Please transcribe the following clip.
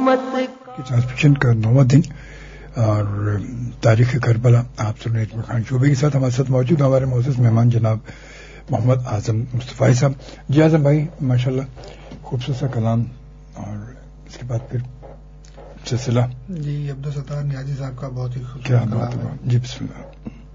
की ट्रांसमिशन का 9वां दिन और तारीख करबला आप सुन रहे हैं खान शोबे के साथ हमारे साथ मौजूद हमारे मोअज़्ज़ज़ मेहमान जनाब मोहम्मद आजम मुस्तफ़ा साहब। जी आजम भाई माशाल्लाह खूबसूरत सा कलाम और इसके बाद फिर सिलसिला। जी अब्दुल सत्तार नियाज़ी साहब का बहुत ही क्या बात है जी बिस्मिल्लाह।